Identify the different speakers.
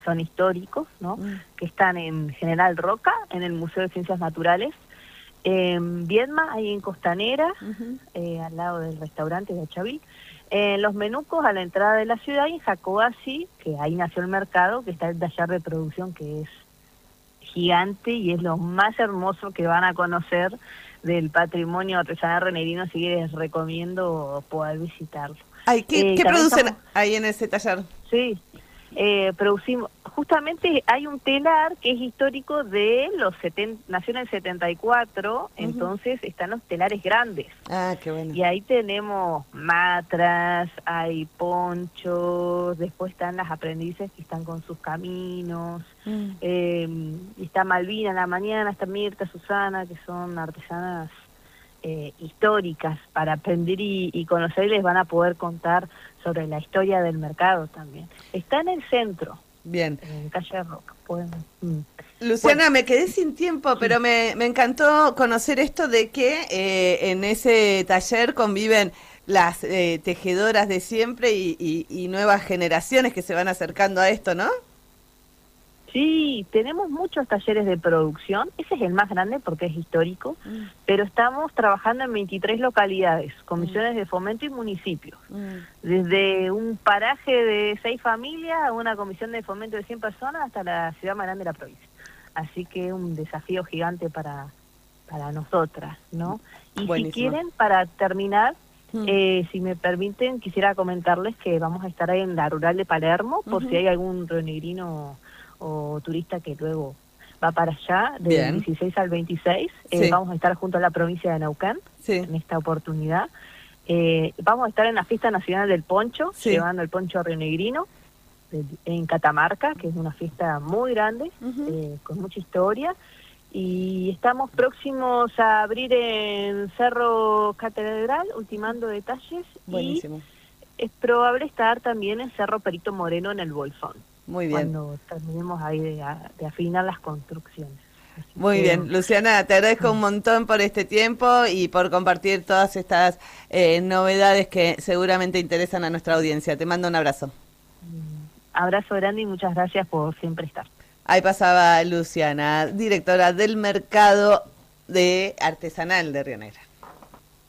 Speaker 1: son históricos, ¿no? Que están en General Roca, en el Museo de Ciencias Naturales, en Viedma, ahí en Costanera, al lado del restaurante de Chavil, en Los Menucos, a la entrada de la ciudad, y en Jacobasi, que ahí nació el mercado, que está el taller de producción, que es gigante y es lo más hermoso que van a conocer del patrimonio artesanal renegrino, así que les recomiendo poder visitarlo.
Speaker 2: Ay, ¿qué producen
Speaker 1: Estamos,
Speaker 2: ahí en ese taller?
Speaker 1: sí, producimos, justamente hay un telar que es histórico de los 70, nació en el 74, entonces están los telares grandes.
Speaker 2: Ah, qué bueno.
Speaker 1: Y ahí tenemos matras, hay ponchos, después están las aprendices que están con sus caminos, y está Malvina en la mañana, está Mirta, Susana, que son artesanas históricas para aprender y conocer, y les van a poder contar sobre la historia del mercado también. Está en el centro,
Speaker 2: Bien.
Speaker 1: en calle Roca.
Speaker 2: Luciana,
Speaker 1: Bueno,
Speaker 2: me quedé sin tiempo,
Speaker 1: sí.
Speaker 2: pero me encantó conocer esto de que en ese taller conviven las tejedoras de siempre y nuevas generaciones que se van acercando a esto, ¿no?
Speaker 1: Sí, tenemos muchos talleres de producción, ese es el más grande porque es histórico, pero estamos trabajando en 23 localidades, comisiones de fomento y municipios, desde un paraje de 6 familias a una comisión de fomento de 100 personas hasta la ciudad más grande de la provincia. Así que es un desafío gigante para nosotras, ¿no? Y si
Speaker 2: Buenísimo.
Speaker 1: quieren, para terminar, si me permiten, quisiera comentarles que vamos a estar ahí en la Rural de Palermo, por si hay algún renegrino o turista que luego va para allá, del
Speaker 2: Bien.
Speaker 1: 16 al 26,
Speaker 2: Sí.
Speaker 1: vamos a estar junto a la provincia de Neuquén,
Speaker 2: Sí.
Speaker 1: en esta oportunidad. Vamos a estar en la Fiesta Nacional del Poncho,
Speaker 2: Sí.
Speaker 1: llevando el poncho rionegrino, en Catamarca, que es una fiesta muy grande, con mucha historia, y estamos próximos a abrir en Cerro Catedral, ultimando detalles,
Speaker 2: Buenísimo.
Speaker 1: y es probable estar también en Cerro Perito Moreno, en el Bolsón,
Speaker 2: Muy bien.
Speaker 1: cuando terminemos ahí de afinar las construcciones. Así
Speaker 2: Muy
Speaker 1: que,
Speaker 2: bien, Luciana, te agradezco un montón por este tiempo y por compartir todas estas novedades que seguramente interesan a nuestra audiencia. Te mando un abrazo.
Speaker 1: abrazo grande y muchas gracias por siempre estar.
Speaker 2: Ahí pasaba Luciana, directora del mercado de artesanal de Río Negro.